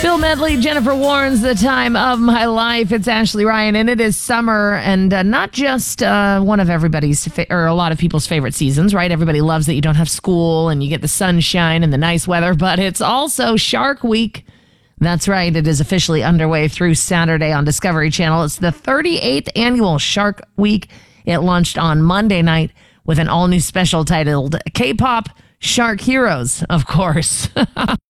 Bill Medley, Jennifer Warren's The Time of My Life. It's Ashley Ryan, and it is summer, and not just one of everybody's, or a lot of people's favorite seasons, right? Everybody loves that you don't have school and you get the sunshine and the nice weather, but it's also Shark Week. That's right. It is officially underway through Saturday on Discovery Channel. It's the 38th annual Shark Week. It launched on Monday night with an all-new special titled K-Pop Shark Heroes, of course.